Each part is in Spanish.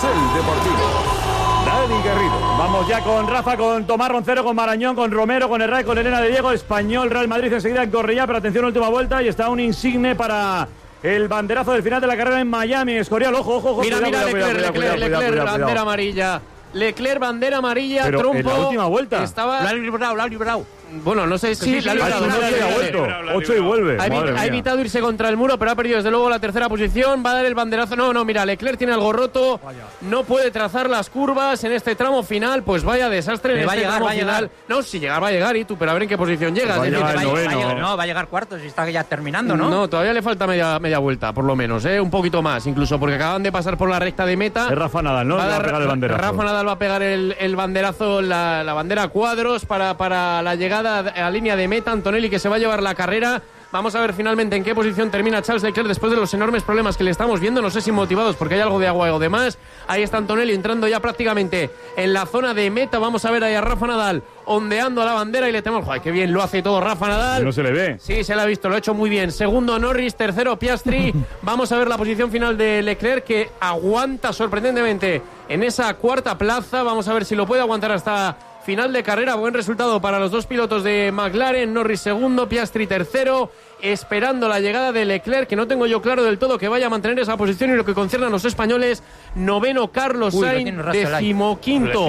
Carrusel Deportivo. Dani Garrido. Vamos ya con Rafa, con Tomás Roncero, con Marañón, con Romero, con Herrera, con Elena de Diego. Español, Real Madrid enseguida en Cornellá, pero atención, última vuelta y está un insigne para el banderazo del final de la carrera en Miami. Escorial, ojo. Mira, Leclerc, bandera amarilla. Leclerc, bandera amarilla, pero trompo. en la última vuelta. Estaba... Lo ha librado. Bueno, no sé si... Ha vuelto. 8 y vuelve. Ha evitado irse contra el muro, pero ha perdido desde luego la tercera posición. Va a dar el banderazo. No, mira, Leclerc tiene algo roto. No puede trazar las curvas en este tramo final. Pues vaya desastre en este tramo final. No, si llegar va a llegar, y tú, pero a ver en qué posición llegas. Va a llegar cuarto, si está ya terminando, ¿no? No, todavía le falta media vuelta, por lo menos, un poquito más, incluso, porque acaban de pasar por la recta de meta. Es Rafa Nadal, ¿no? Va a pegar el banderazo. Rafa Nadal va a pegar el banderazo, la bandera a cuadros para la llegada a la línea de meta. Antonelli, que se va a llevar la carrera. Vamos a ver finalmente en qué posición termina Charles Leclerc después de los enormes problemas que le estamos viendo. No sé si motivados porque hay algo de agua o demás. Ahí está Antonelli entrando ya prácticamente en la zona de meta. Vamos a ver ahí a Rafa Nadal ondeando a la bandera y le tenemos... ¡Joder, qué bien lo hace todo Rafa Nadal! No se le ve. Sí, se le ha visto, lo ha hecho muy bien. Segundo Norris, tercero Piastri. Vamos a ver la posición final de Leclerc, que aguanta sorprendentemente en esa cuarta plaza. Vamos a ver si lo puede aguantar hasta final de carrera. Buen resultado para los dos pilotos de McLaren. Norris segundo, Piastri tercero, esperando la llegada de Leclerc, que no tengo yo claro del todo que vaya a mantener esa posición. Y lo que concierne a los españoles, noveno Carlos Sainz, decimoquinto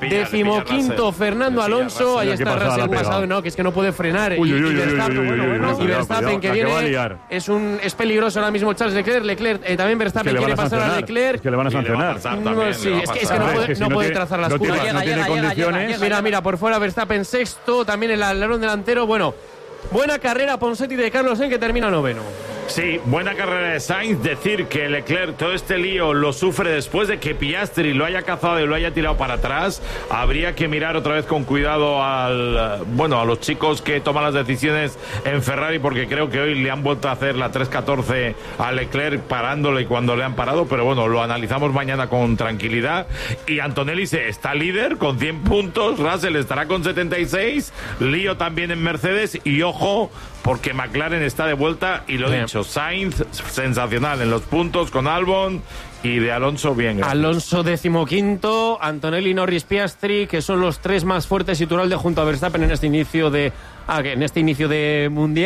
Fernando Alonso. Ahí está Russell pasado, no, que es que no puede frenar. Y Verstappen, que viene, es peligroso ahora mismo Charles Leclerc, también Verstappen quiere pasar a Leclerc. Que le van a sancionar. Es que no puede trazar las curvas. No tiene condiciones. Mira, por fuera Verstappen sexto, también el alerón delantero. Bueno, buena carrera Ponseti de Carlos Sainz, que termina noveno. Sí, buena carrera de Sainz. Decir que Leclerc todo este lío lo sufre después de que Piastri lo haya cazado y lo haya tirado para atrás. Habría que mirar otra vez con cuidado a los chicos que toman las decisiones en Ferrari, porque creo que hoy le han vuelto a hacer la 3.14 a Leclerc parándole cuando le han parado, pero bueno, lo analizamos mañana con tranquilidad. Y Antonelli está líder con 100 puntos, Russell estará con 76, lío también en Mercedes, y ojo, porque McLaren está de vuelta, y lo he dicho, Sainz sensacional en los puntos con Albon, y de Alonso bien. Gracias. Alonso decimoquinto, Antonelli, Norris, Piastri, que son los tres más fuertes y Iturralde junto a Verstappen en este inicio de mundial.